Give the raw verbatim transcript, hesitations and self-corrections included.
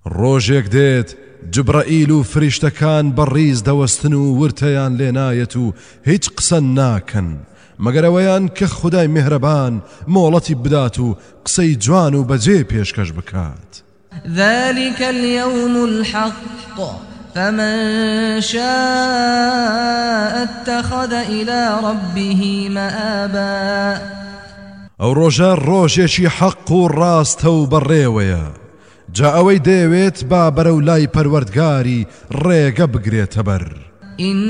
ڕۆژێک دێت جبرائیل و فریشتەکان بەڕیز دەوەستن و ورتەیان لێنایەت و هیچ قسە ناکەن مەگەر ئەوەیان کە خودای میهرەبان مۆڵەتی بدات و قسەی جوان و بەجێ پێشکەش بکات. ذلك اليوم الحق فمن شاء اتخذ إلى ربه مآبا. ئەو ڕۆژە ڕۆژێکی حەق و ڕاستە و بەڕێوەیە، جا ئەوەی دەیەوێت با بەرەو لای پەروەردگاری ڕێگە بگرێتە بەر.